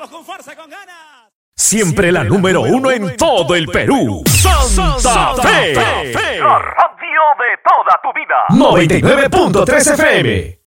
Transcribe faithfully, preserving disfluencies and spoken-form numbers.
Vamos con fuerza, con ganas. Siempre la número uno en todo el Perú. Santa Fe. La radio de toda tu vida. noventa y nueve punto tres F M.